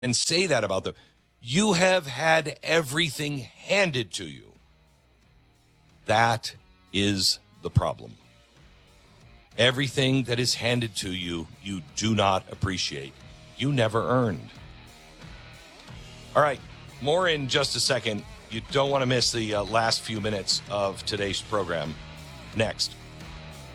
and say that about them. You have had everything handed to you. That is the problem. Everything that is handed to you, you do not appreciate. You never earned. All right, more in just a second. You don't want to miss the last few minutes of today's program. Next.